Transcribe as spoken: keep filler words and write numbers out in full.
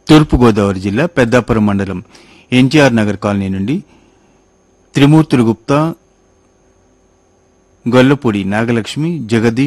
తూర్పుగోదావరి జిల్లా పెద్దాపురం మండలం ఎన్టీఆర్ నగర్ కాలనీ నుండి త్రిమూర్తులు గుప్తా, గొల్లపూడి నాగలక్ష్మి, జగదీష్